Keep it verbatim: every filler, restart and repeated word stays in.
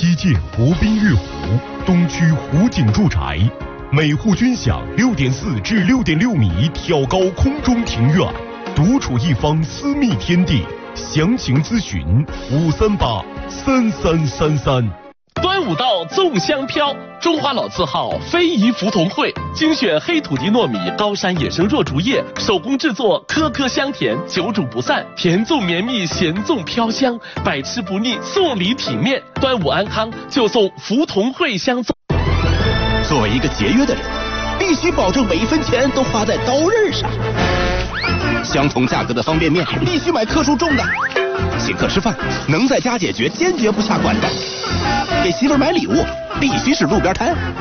西建国宾悦湖东区湖景住宅，每户均享六点四至六点六米挑高空中庭院，独处一方私密天地。详情咨询五三八三三三三。 端午到，粽香飘。中华老字号非遗福同汇精选黑土地糯米、高山野生若竹叶，手工制作，颗颗香甜，久煮不散。甜粽绵密，咸粽飘香，百吃不腻，送礼体面。端午安康就送福同汇香粽。 作为一个节约的人，必须保证每一分钱都花在刀刃上。相同价格的方便面，必须买克数重的。请客吃饭，能在家解决，坚决不下馆子。给媳妇买礼物，必须是路边摊。